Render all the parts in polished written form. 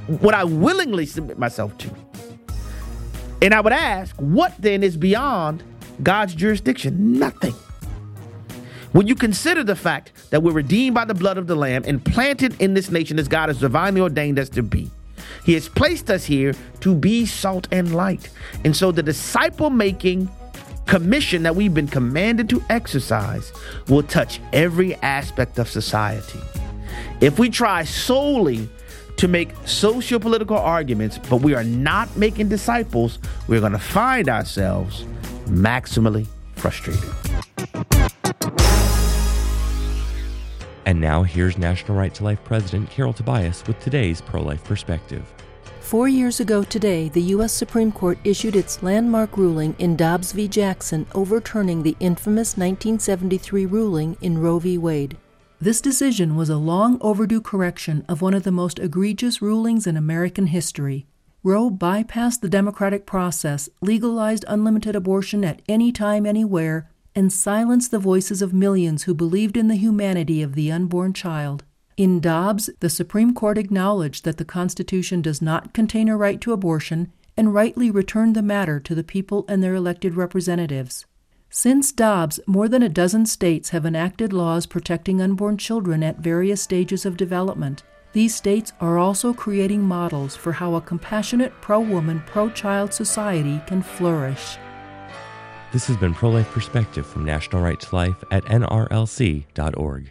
would I willingly submit myself to? And I would ask, what then is beyond God's jurisdiction? Nothing. When you consider the fact that we're redeemed by the blood of the Lamb and planted in this nation as God has divinely ordained us to be, He has placed us here to be salt and light. And so the disciple-making commission that we've been commanded to exercise will touch every aspect of society. If we try solely to make socio-political arguments, but we are not making disciples, we're going to find ourselves maximally frustrated. And now here's National Right to Life President Carol Tobias with today's pro-life perspective. 4 years ago today, the U.S. Supreme Court issued its landmark ruling in Dobbs v. Jackson, overturning the infamous 1973 ruling in Roe v. Wade. This decision was a long overdue correction of one of the most egregious rulings in American history. Roe bypassed the democratic process, legalized unlimited abortion at any time, anywhere, and silenced the voices of millions who believed in the humanity of the unborn child. In Dobbs, the Supreme Court acknowledged that the Constitution does not contain a right to abortion and rightly returned the matter to the people and their elected representatives. Since Dobbs, more than a dozen states have enacted laws protecting unborn children at various stages of development. These states are also creating models for how a compassionate pro-woman, pro-child society can flourish. This has been Pro-Life Perspective from National Right to Life at nrlc.org.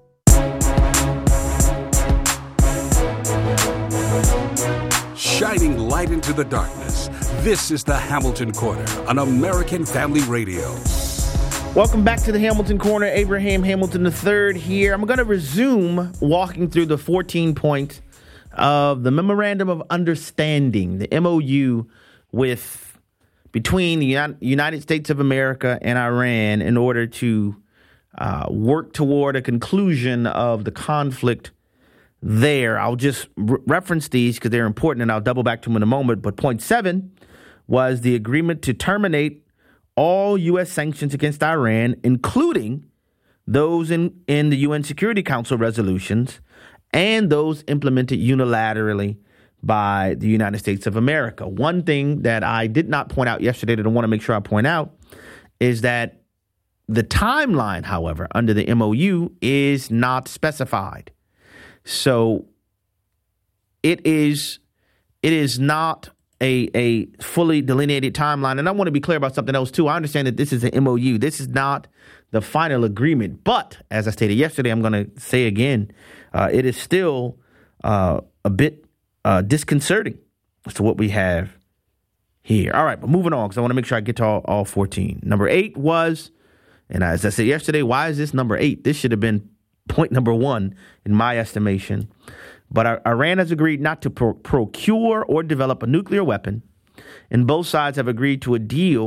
Shining light into the darkness, this is the Hamilton Corner on American Family Radio. Welcome back to the Hamilton Corner. Abraham Hamilton III here. I'm going to resume walking through the 14 points of the Memorandum of Understanding, the MOU between the United States of America and Iran in order to work toward a conclusion of the conflict there. I'll just reference these because they're important, and I'll double back to them in a moment. But point 7 was the agreement to terminate all U.S. sanctions against Iran, including those in the UN Security Council resolutions and those implemented unilaterally by the United States of America. One thing that I did not point out yesterday that I want to make sure I point out is that the timeline, however, under the MOU is not specified. So it is not a fully delineated timeline. And I want to be clear about something else, too. I understand that this is an MOU. This is not the final agreement. But as I stated yesterday, I'm going to say again, it is still a bit disconcerting as to what we have here. All right, but moving on, because I want to make sure I get to all 14. Number 8 was, and as I said yesterday, why is this number 8? This should have been point number 1 in my estimation. But Iran has agreed not to procure or develop a nuclear weapon, and both sides have agreed to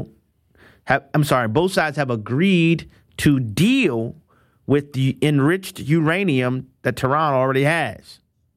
both sides have agreed to deal with the enriched uranium that Tehran already has.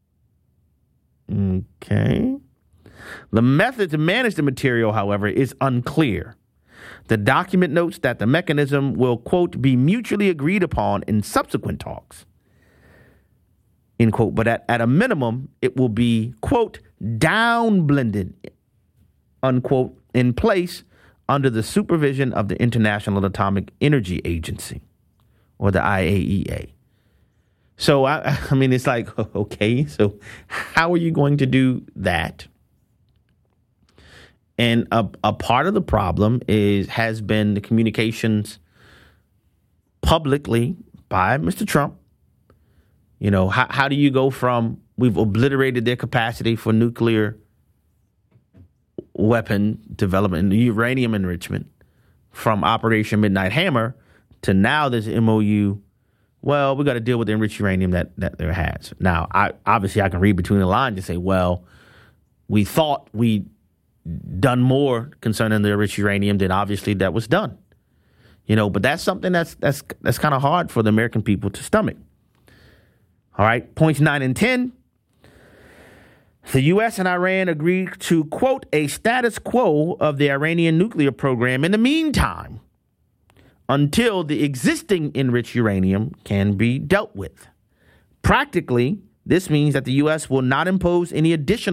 Okay. The method to manage the material, however, is unclear. The document notes that the mechanism will, quote, be mutually agreed upon in subsequent talks, end quote. But at a minimum, it will be, quote, down-blended, unquote, in place under the supervision of the International Atomic Energy Agency, or the IAEA. So, I mean, it's like, okay, so how are you going to do that? And a part of the problem has been the communications publicly by Mr. Trump. You know, how do you go from we've obliterated their capacity for nuclear weapon development, uranium enrichment, from Operation Midnight Hammer to now this MOU? Well, we got to deal with the enriched uranium that there has. Now, I can read between the lines and say, well, we thought we'd done more concerning the enriched uranium than obviously that was done. You know, but that's something that's kind of hard for the American people to stomach. All right, points 9 and 10. The U.S. and Iran agreed to, quote, a status quo of the Iranian nuclear program in the meantime, until the existing enriched uranium can be dealt with. Practically, this means that the U.S. will not impose any additional